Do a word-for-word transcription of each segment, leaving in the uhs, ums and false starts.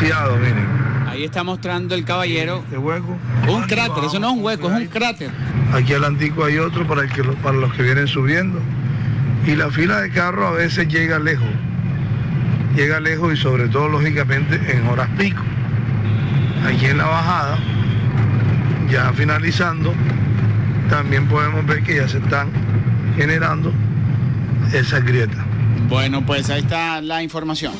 demasiado, miren. Ahí está mostrando el caballero. Este hueco. Un cráter, eso no es un hueco, es un cráter. Aquí al Antico hay otro para, el que, para los que vienen subiendo. Y la fila de carros a veces llega lejos. Llega lejos y sobre todo, lógicamente, en horas pico. Aquí en la bajada, ya finalizando, también podemos ver que ya se están generando esas grietas. Bueno, pues ahí está la información.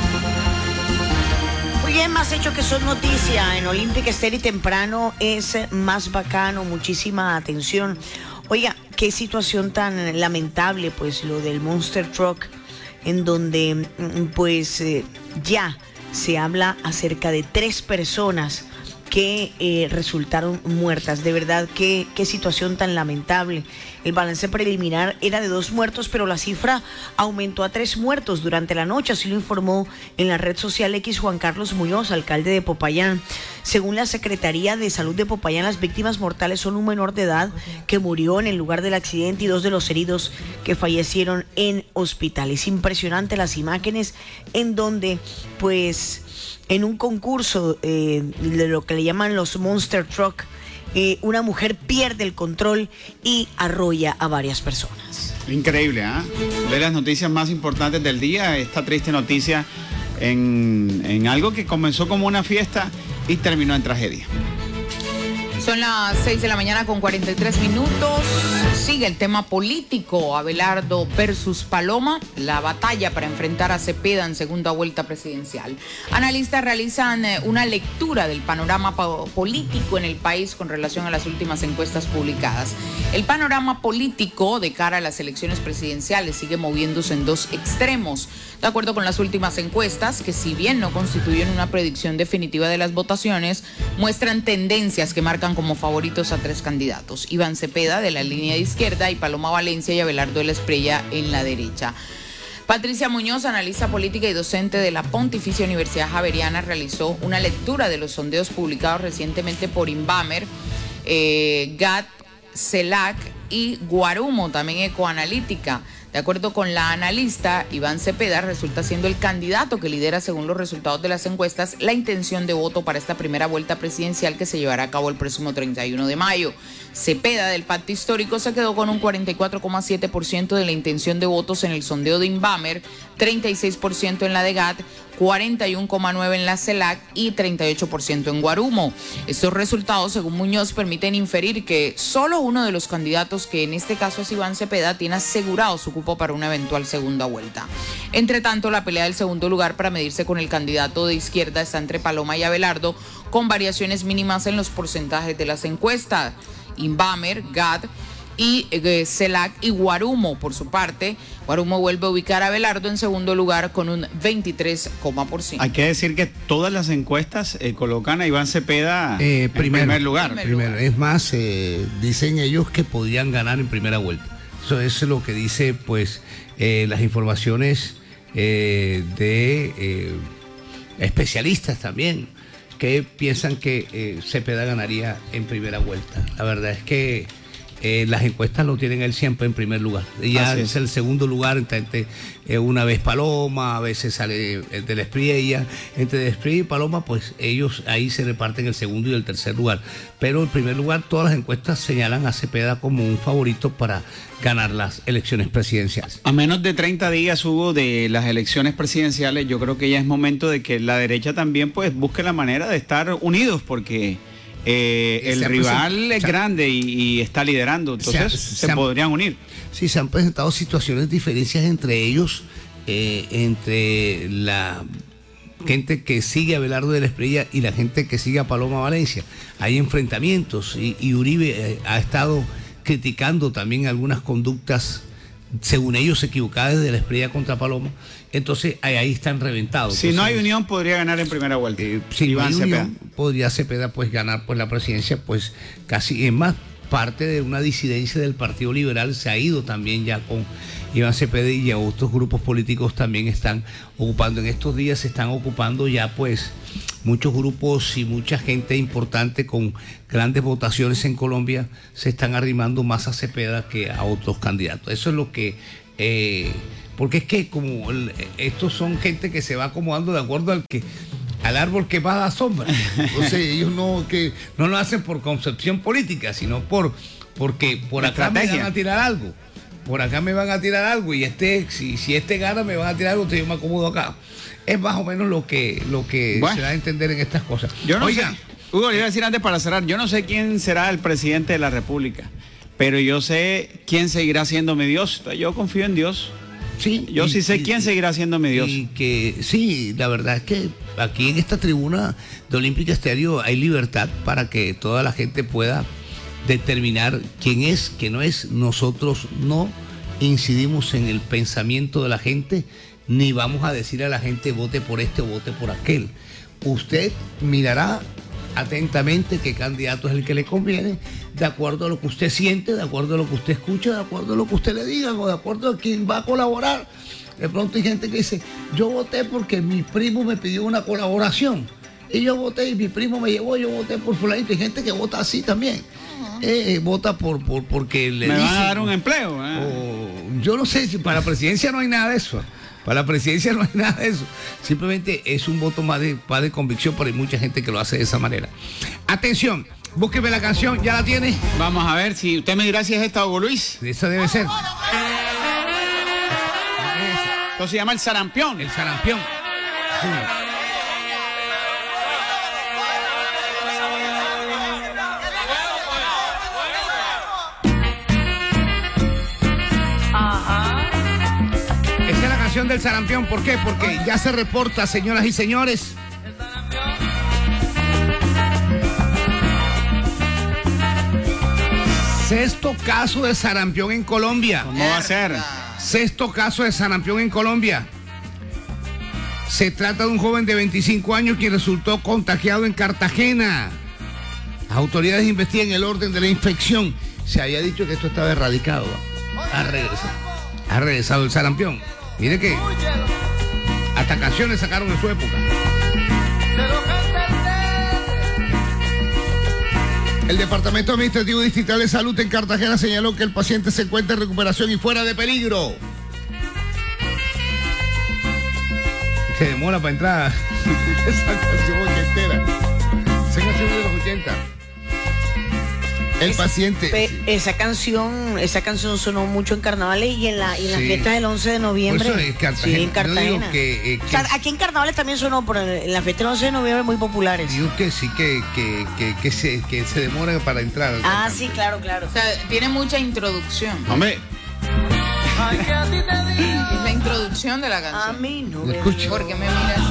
Muy bien, más hechos que son noticia en Olympic Stadium temprano es más bacano, muchísima atención. Oiga, qué situación tan lamentable, pues lo del Monster Truck, en donde pues eh, ya se habla acerca de tres personas que eh, resultaron muertas. De verdad, qué, qué situación tan lamentable. El balance preliminar era de dos muertos, pero la cifra aumentó a tres muertos durante la noche, así lo informó en la red social X Juan Carlos Muñoz, alcalde de Popayán. Según la Secretaría de Salud de Popayán, las víctimas mortales son un menor de edad que murió en el lugar del accidente y dos de los heridos que fallecieron en hospital. Es impresionante las imágenes en donde, pues, en un concurso eh, de lo que le llaman los Monster Truck, eh, una mujer pierde el control y arrolla a varias personas. Increíble, ¿ah? ¿eh? De las noticias más importantes del día, esta triste noticia en, en algo que comenzó como una fiesta y terminó en tragedia. Son las seis de la mañana con cuarenta y tres minutos. Sigue el tema político. Abelardo versus Paloma. La batalla para enfrentar a Cepeda en segunda vuelta presidencial. Analistas realizan una lectura del panorama político en el país con relación a las últimas encuestas publicadas. El panorama político de cara a las elecciones presidenciales sigue moviéndose en dos extremos. De acuerdo con las últimas encuestas, que si bien no constituyen una predicción definitiva de las votaciones, muestran tendencias que marcan como favoritos a tres candidatos: Iván Cepeda de la línea de izquierda y Paloma Valencia y Abelardo de la Espriella en la derecha. Patricia Muñoz, analista política y docente de la Pontificia Universidad Javeriana, realizó una lectura de los sondeos publicados recientemente por Inbamer, eh, G A T, CELAC y Guarumo, también Ecoanalítica. De acuerdo con la analista, Iván Cepeda resulta siendo el candidato que lidera, según los resultados de las encuestas, la intención de voto para esta primera vuelta presidencial que se llevará a cabo el próximo treinta y uno de mayo. Cepeda, del Pacto Histórico, se quedó con un cuarenta y cuatro coma siete por ciento de la intención de votos en el sondeo de Inbamer, treinta y seis por ciento en la de G A T, cuarenta y uno coma nueve por ciento en la CELAC y treinta y ocho por ciento en Guarumo. Estos resultados, según Muñoz, permiten inferir que solo uno de los candidatos, que en este caso es Iván Cepeda, tiene asegurado su cupo para una eventual segunda vuelta. Entre tanto, la pelea del segundo lugar para medirse con el candidato de izquierda está entre Paloma y Abelardo, con variaciones mínimas en los porcentajes de las encuestas. Inbamer, G A T y eh, CELAC y Guarumo, por su parte, Guarumo vuelve a ubicar a Abelardo en segundo lugar con un veintitrés coma por ciento. Hay que decir que todas las encuestas eh, colocan a Iván Cepeda eh, en primero, primer lugar. Primer primero. Lugar. Es más, eh, dicen ellos que podían ganar en primera vuelta. Eso es lo que dice, pues, eh, las informaciones eh, de eh, especialistas también, que piensan que eh, Cepeda ganaría en primera vuelta. La verdad es que eh, las encuestas lo tienen él siempre en primer lugar. Ya es. es el segundo lugar, entre, eh, una vez Paloma, a veces sale el de la Espriella. Entre de Espriella y Paloma, pues ellos ahí se reparten el segundo y el tercer lugar. Pero en primer lugar, todas las encuestas señalan a Cepeda como un favorito para ganar las elecciones presidenciales. A menos de treinta días hubo de las elecciones presidenciales. Yo creo que ya es momento de que la derecha también pues busque la manera de estar unidos, porque eh, el rival es grande y, y está liderando, entonces se, se, se han, podrían unir. Sí, se han presentado situaciones, diferencias entre ellos, eh, entre la gente que sigue a Abelardo de la Espriella y la gente que sigue a Paloma Valencia. Hay enfrentamientos y, y Uribe eh, ha estado criticando también algunas conductas, según ellos, equivocadas de la Espriella contra Paloma. Entonces ahí, ahí están reventados. Si Entonces, no hay unión, podría ganar en primera vuelta. Eh, si Iván no hay unión, podría Cepeda pues ganar pues la presidencia, pues casi. Es más, parte de una disidencia del Partido Liberal se ha ido también ya con Iván Cepeda, y ya otros grupos políticos también están ocupando. En estos días se están ocupando ya pues muchos grupos y mucha gente importante con grandes votaciones en Colombia se están arrimando más a Cepeda que a otros candidatos. Eso es lo que... Eh, porque es que como el, estos son gente que se va acomodando de acuerdo al que al árbol que va a dar sombra. Entonces ellos no, que, no lo hacen por concepción política, sino por porque por acá estrategia. Me van a tirar algo. Por acá me van a tirar algo y este, si, si este gana me van a tirar algo, entonces yo me acomodo acá. Es más o menos lo que, lo que bueno, se da a entender en estas cosas. Yo no Oiga, sé, Hugo, le iba a decir antes para cerrar, yo no sé quién será el presidente de la República, pero yo sé quién seguirá siendo mi Dios. Yo confío en Dios. Sí, yo y, sí sé y, quién seguirá siendo mi Dios. Y que sí, la verdad es que aquí en esta tribuna de Olímpica Estéreo hay libertad para que toda la gente pueda determinar quién es, quién no es. Nosotros no incidimos en el pensamiento de la gente, ni vamos a decir a la gente vote por este o vote por aquel. Usted mirará atentamente qué candidato es el que le conviene, de acuerdo a lo que usted siente, de acuerdo a lo que usted escucha, de acuerdo a lo que usted le diga, o de acuerdo a quién va a colaborar. De pronto hay gente que dice, yo voté porque mi primo me pidió una colaboración, y yo voté y mi primo me llevó, yo voté por fulanito. Hay gente que vota así también. Eh, vota por, por porque le me dicen, van a dar un empleo. ¿eh? O, yo no sé, si para la presidencia no hay nada de eso. Para la presidencia no hay nada de eso. Simplemente es un voto más de, más de convicción, pero hay mucha gente que lo hace de esa manera. Atención, búsqueme la canción, ¿ya la tiene? Vamos a ver si usted me dirá si es esta, Hugo Luis. Esa debe ser. Esto se llama El Sarampión. El Sarampión. Sí. Del sarampión, ¿por qué? Porque ya se reporta, señoras y señores, sexto caso de sarampión en Colombia. ¿Cómo va a ser? Sexto caso de sarampión en Colombia. Se trata de un joven de veinticinco años quien resultó contagiado en Cartagena. Las autoridades investigan el orden de la infección. Se había dicho que esto estaba erradicado. Ha regresado. Ha regresado el sarampión. Mire que hasta canciones sacaron en su época. El Departamento Administrativo Distrital de Salud en Cartagena señaló que el paciente se encuentra en recuperación y fuera de peligro. Se demora para entrar esa canción ochentera. Esa canción de los ochenta. El esa, paciente. Pe, esa canción, esa canción sonó mucho en carnavales y en la, y en las sí. fiestas del once de noviembre. Por eso es Cartagena. Sí, en Cartagena. Que, eh, que, o sea, aquí en carnavales también sonó, pero en la fiesta del once de noviembre muy populares. Digo que sí, que, que, que, que, se, que se demora para entrar. Ah, cantante. Sí, claro, claro. O sea, tiene mucha introducción. Hombre. Es la introducción de la canción. A mí no. Escucha. Porque me miras.